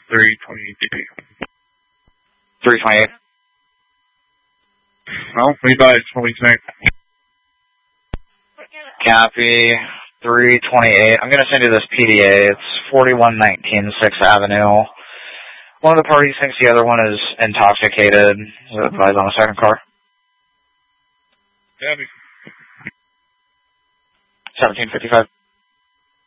328 DP. 328. Well, we got it. What do you think? Copy. 328. I'm going to send you this PDA. It's 4119 6th Avenue. One of the parties thinks the other one is intoxicated. Is it advised on the second car? Copy. 1755.